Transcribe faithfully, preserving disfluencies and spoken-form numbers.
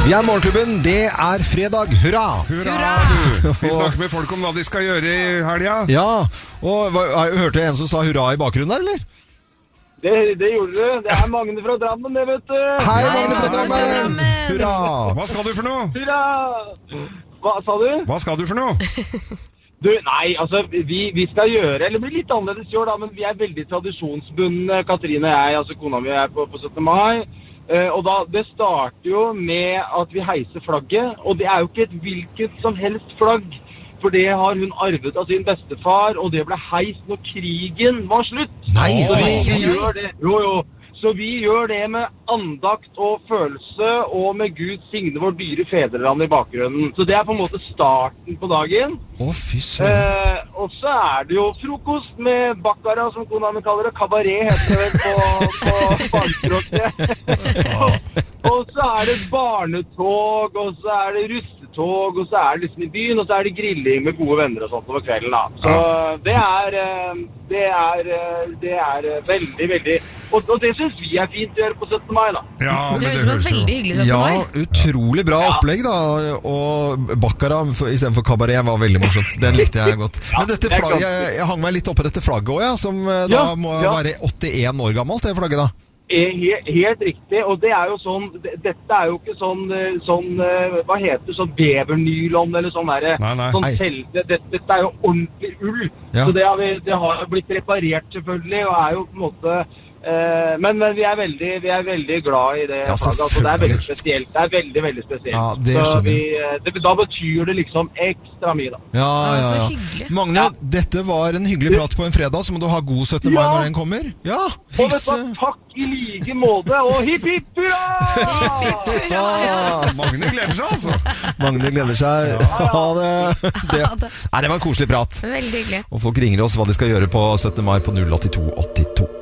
Vi er Morgenklubben, det er fredag, hurra! Hurra, du! Vi snakker med folk om hva de skal gjøre i helga. Ja, og hva, hørte jeg en som sa hurra i bakgrunnen der, eller? Det, det gjorde du. Det er Magne fra Drammen, det vet du. Hei, Magne fra Drammen! Hurra! Hva skal du for noe? Hurra! Hva sa du? Hva skal du for noe? Du, nei, altså, vi, vi skal gjøre, eller det blir litt annerledes i år da, men vi er veldig tradisjonsbundne, Katrine og jeg, altså kona mi er på, på syttende mai. Uh, og da, det starter jo med at vi heiser flagget, og det er jo ikke et hvilket som helst flagg, for det har hun arvet av sin bestefar, og det ble heist når krigen var slutt. Nei, så vi, vi gjør det, jo jo, så vi gjør det med andakt og følelse, og med Gud signe vår dyre fedreland i bakgrunnen. Så det er på en måte starten på dagen. Å, fy søren. Uh, og så er det jo frokost med bakkara, som kona mi kaller det. Kabaret heter det vel på, på barnespråket. Og så er det barnetog, og så er det russetog, og så er det liksom i byen, og så er det grilling med gode venner og sånt over kvelden da. Så det er, det er, det er veldig, veldig, og, og det synes vi er fint å gjøre på syttende mai da. Ja, Det men høres det ut som en høres jo... veldig hyggelig syttende mai. Ja, utrolig bra opplegg da, og bakkara i stedet for kabaret var veldig morsomt. Den likte jeg godt. Men dette flagget, jeg, jeg hang meg litt opp på dette flagget også, ja, som eh, da Ja, må ja. være åttien år gammelt, det flagget da. Helt, helt riktig, og det er jo sånn, det, dette er jo ikke sånn, sånn, hva heter det, sånn bevernylon eller sånn der, Nei, nei. sånn Nei. selv, det, det, dette er jo ordentlig ull, Ja. så det har, vi, det har blitt reparert selvfølgelig, og er jo på en måte, eh, men, men vi er veldig, vi er veldig glad i det Ja, flagget, altså det er veldig selvfølgelig. spesielt, det er veldig, veldig spesielt, Ja, det så skjønner vi, eh, det, da betyr det liksom ekstra mye da. Ja, Ja, ja, så ja. hyggelig. Magne, dette var en hyggelig prat på en fredag, så må du ha god syttende mai Ja. når den kommer. Ja, Og vet du hilse. hva, takk i like måte, og hipp hipp hurra! Ja. Magne gleder seg, altså. Magne gleder seg. Ha det. det. Ha det. Nei, det var en koselig prat. Veldig hyggelig. Og folk ringer oss hva de skal gjøre på syttende mai på null åtte to åtte to.